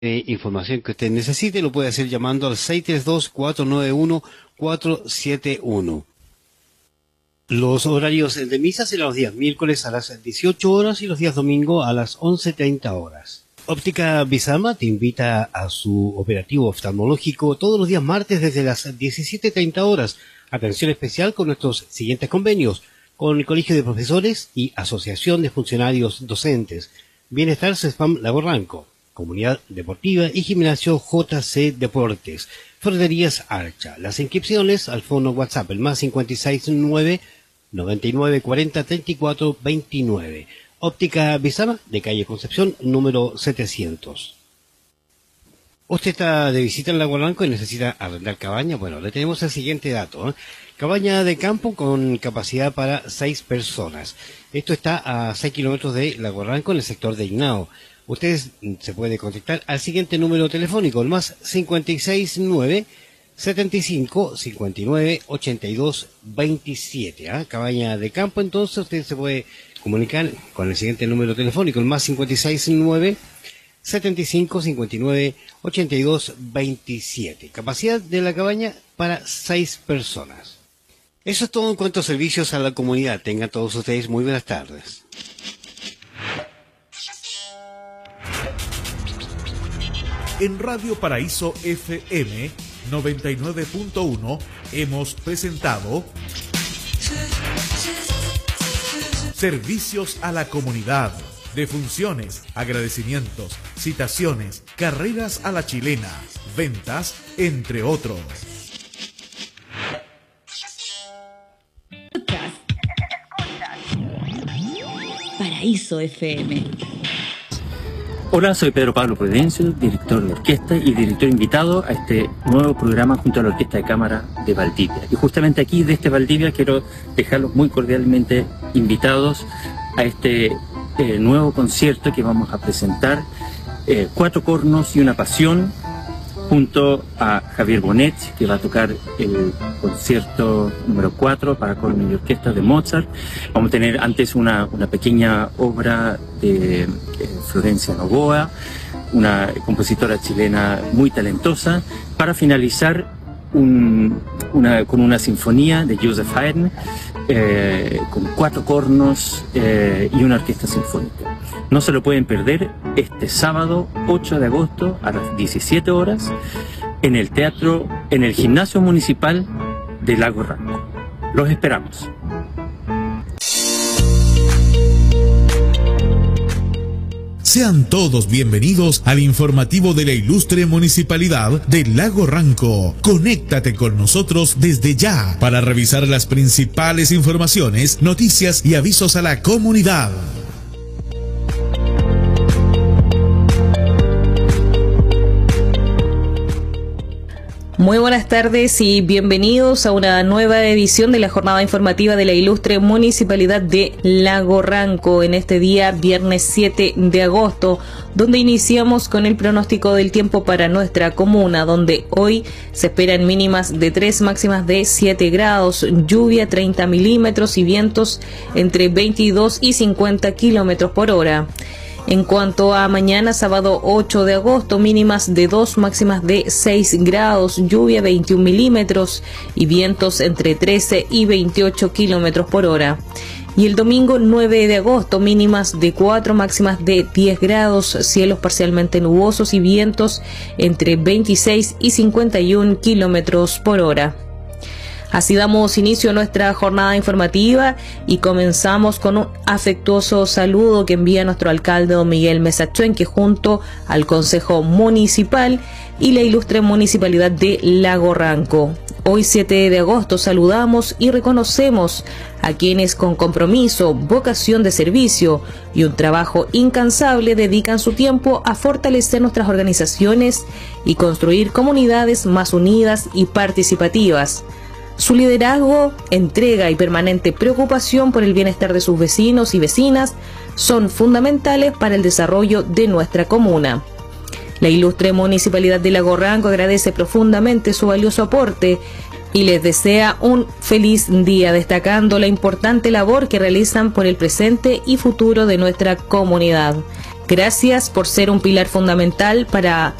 información que usted necesite, lo puede hacer llamando al 632-491-471. Los horarios de misa serán los días miércoles a las 18 horas y los días domingo a las 11:30 horas. Óptica Bizama te invita a su operativo oftalmológico todos los días martes desde las 17:30 horas. Atención especial con nuestros siguientes convenios: con el Colegio de Profesores y Asociación de Funcionarios Docentes, Bienestar CESFAM Lago Ranco, Comunidad Deportiva y Gimnasio JC Deportes, Ferreterías Archa. Las inscripciones al fono WhatsApp, el más 569-9940-3429. Óptica Bizama, de calle Concepción, número 700. ¿Usted está de visita en Lago Ranco y necesita arrendar cabaña? Bueno, le tenemos el siguiente dato, Cabaña de campo con capacidad para 6 personas. Esto está a 6 kilómetros de Lago Ranco, en el sector de Ignao. Ustedes se puede contactar al siguiente número telefónico, el más 569-75-59-82-27. Cabaña de campo, entonces usted se puede comunicar con el siguiente número telefónico, el más 569-75-59-82-27. Capacidad de la cabaña para 6 personas. Eso es todo en cuanto a servicios a la comunidad. Tengan todos ustedes muy buenas tardes. En Radio Paraíso FM 99.1 hemos presentado Servicios a la Comunidad, defunciones, agradecimientos, citaciones, carreras a la chilena, ventas, entre otros. Paraíso FM. Hola, soy Pedro Pablo Prudencio, director de orquesta y director invitado a este nuevo programa junto a la Orquesta de Cámara de Valdivia. Y justamente aquí, desde Valdivia, quiero dejarlos muy cordialmente invitados a este nuevo concierto que vamos a presentar, 4 cornos y una pasión, junto a Javier Bonet, que va a tocar el concierto número 4 para corno y orquesta de Mozart. Vamos a tener antes una pequeña obra de Florencia Novoa, una compositora chilena muy talentosa, para finalizar con una sinfonía de Joseph Haydn, con 4 cornos y una orquesta sinfónica. No se lo pueden perder este sábado 8 de agosto a las 17 horas en el Gimnasio Municipal de Lago Ranco. Los esperamos. Sean todos bienvenidos al informativo de la ilustre Municipalidad de Lago Ranco. Conéctate con nosotros desde ya para revisar las principales informaciones, noticias y avisos a la comunidad. Muy buenas tardes y bienvenidos a una nueva edición de la jornada informativa de la ilustre Municipalidad de Lago Ranco en este día viernes 7 de agosto, donde iniciamos con el pronóstico del tiempo para nuestra comuna, donde hoy se esperan mínimas de 3, máximas de 7 grados, lluvia 30 milímetros y vientos entre 22 y 50 kilómetros por hora. En cuanto a mañana, sábado 8 de agosto, mínimas de 2, máximas de 6 grados, lluvia 21 milímetros y vientos entre 13 y 28 kilómetros por hora. Y el domingo 9 de agosto, mínimas de 4, máximas de 10 grados, cielos parcialmente nubosos y vientos entre 26 y 51 kilómetros por hora. Así damos inicio a nuestra jornada informativa y comenzamos con un afectuoso saludo que envía nuestro alcalde don Miguel Mesachuen, que junto al Consejo Municipal y la ilustre Municipalidad de Lago Ranco. Hoy 7 de agosto saludamos y reconocemos a quienes con compromiso, vocación de servicio y un trabajo incansable dedican su tiempo a fortalecer nuestras organizaciones y construir comunidades más unidas y participativas. Su liderazgo, entrega y permanente preocupación por el bienestar de sus vecinos y vecinas son fundamentales para el desarrollo de nuestra comuna. La ilustre Municipalidad de Lago Ranco agradece profundamente su valioso aporte y les desea un feliz día, destacando la importante labor que realizan por el presente y futuro de nuestra comunidad. Gracias por ser un pilar fundamental para